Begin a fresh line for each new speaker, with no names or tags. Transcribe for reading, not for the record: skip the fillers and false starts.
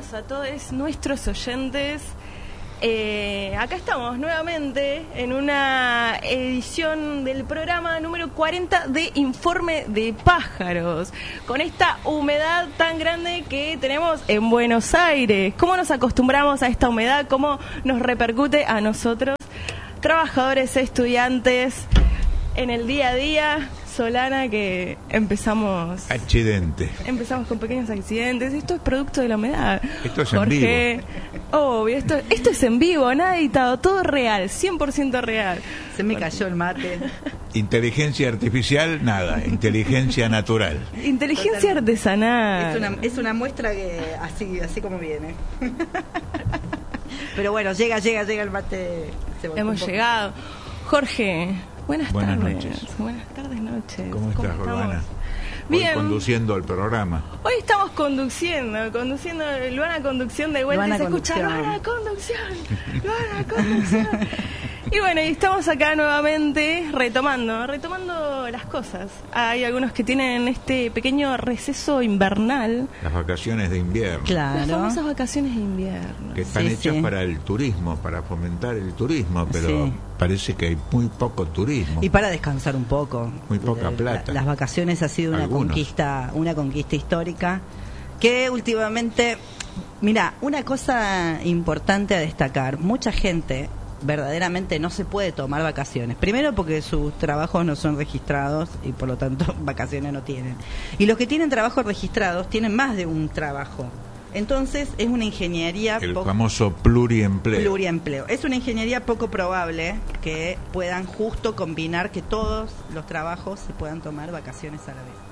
buenas a todos nuestros oyentes. Acá estamos nuevamente en una edición del programa número 40 de Informe de Pájaros, con esta humedad tan grande que tenemos en Buenos Aires. ¿Cómo nos acostumbramos a esta humedad? ¿Cómo nos repercute a nosotros, trabajadores, estudiantes, en el día a día? Solana, que empezamos con pequeños accidentes. Esto es producto de la humedad.
Esto es
Jorge,
en vivo.
Obvio, esto es en vivo, nada editado, todo real, 100% real.
Se me cayó el mate.
Inteligencia artificial, nada. Inteligencia natural.
Inteligencia artesanal.
Es una muestra que así como viene. Pero bueno, llega el mate.
Hemos llegado. Jorge, buenas tardes.
Noches.
Buenas tardes, noches.
¿Cómo estás, Urbana?
Bien.
Hoy conduciendo el programa.
Hoy estamos conduciendo Luana Conducción de vuelta. Se escucha Luana Conducción. Y bueno, y estamos acá nuevamente retomando las cosas. Hay algunos que tienen este pequeño receso invernal.
Las vacaciones de invierno.
Claro.
Las famosas vacaciones de invierno.
Que están hechas para el turismo, para fomentar el turismo, pero parece que hay muy poco turismo.
Y para descansar un poco.
Muy poca plata.
Las vacaciones ha sido una conquista histórica que últimamente, mira, una cosa importante a destacar, mucha gente verdaderamente no se puede tomar vacaciones. Primero porque sus trabajos no son registrados y por lo tanto vacaciones no tienen. Y los que tienen trabajos registrados tienen más de un trabajo. Entonces es una ingeniería...
El famoso pluriempleo.
Es una ingeniería poco probable que puedan justo combinar que todos los trabajos se puedan tomar vacaciones a la vez.